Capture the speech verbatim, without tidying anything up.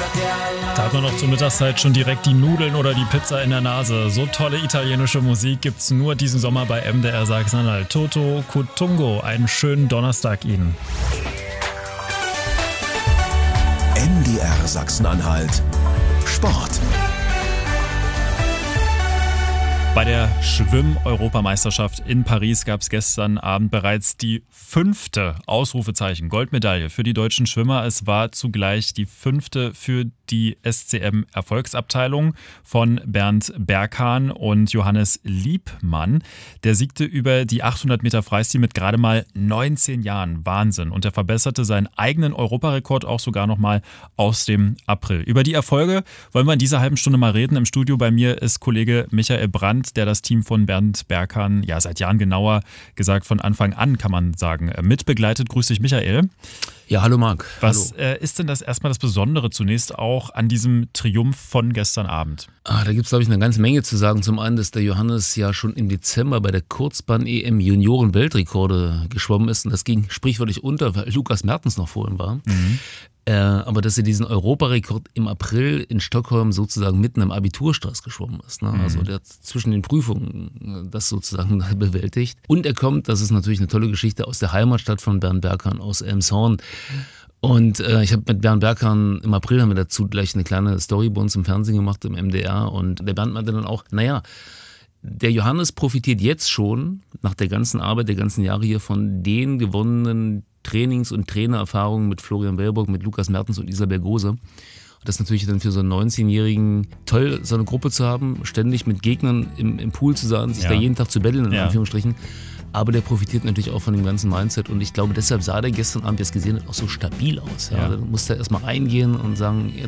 Da hat man noch zur Mittagszeit schon direkt die Nudeln oder die Pizza in der Nase. So tolle italienische Musik gibt's nur diesen Sommer bei M D R Sachsen-Anhalt. Toto Cuttungo, einen schönen Donnerstag Ihnen. M D R Sachsen-Anhalt Sport. Bei der Schwimm-Europameisterschaft in Paris gab es gestern Abend bereits die fünfte Ausrufezeichen Goldmedaille für die deutschen Schwimmer. Es war zugleich die fünfte für die S C M-Erfolgsabteilung von Bernd Berghahn und Johannes Liebmann. Der siegte über die achthundert Meter Freistil mit gerade mal neunzehn Jahren. Wahnsinn. Und er verbesserte seinen eigenen Europarekord auch sogar noch mal aus dem April. Über die Erfolge wollen wir in dieser halben Stunde mal reden. Im Studio bei mir ist Kollege Michael Brandt, der das Team von Bernd Berghahn ja seit Jahren, genauer gesagt von Anfang an, kann man sagen, mitbegleitet. Grüß dich, Michael. Ja, hallo Marc. Was hallo. Äh, ist denn das erstmal das Besondere zunächst auch an diesem Triumph von gestern Abend? Ah, da gibt es, glaube ich, eine ganze Menge zu sagen. Zum einen, dass der Johannes ja schon im Dezember bei der Kurzbahn-E M Junioren-Weltrekorde geschwommen ist. Und das ging sprichwörtlich unter, weil Lukas Mertens noch vor ihm war. Mhm. Äh, aber dass er diesen Europarekord im April in Stockholm sozusagen mitten im Abiturstress geschwommen ist. Ne? Mhm. Also der hat zwischen den Prüfungen das sozusagen bewältigt. Und er kommt, das ist natürlich eine tolle Geschichte, aus der Heimatstadt von Bernd Berghahn, aus Elmshorn. Und äh, ich habe mit Bernd Berghahn im April haben wir dazu gleich eine kleine Story bei uns im Fernsehen gemacht, im M D R. Und der Bernd meinte dann auch, naja, der Johannes profitiert jetzt schon nach der ganzen Arbeit, der ganzen Jahre hier von den gewonnenen Trainings- und Trainererfahrungen mit Florian Wellburg, mit Lukas Mertens und Isabel Gose. Und das ist natürlich dann für so einen neunzehnjährigen toll, so eine Gruppe zu haben, ständig mit Gegnern im, im Pool zu sein, sich ja. da jeden Tag zu betteln, in ja. Anführungsstrichen. Aber der profitiert natürlich auch von dem ganzen Mindset. Und ich glaube, deshalb sah der gestern Abend, jetzt gesehen hat, auch so stabil aus. Ja. Ja. Da musste er erstmal reingehen und sagen,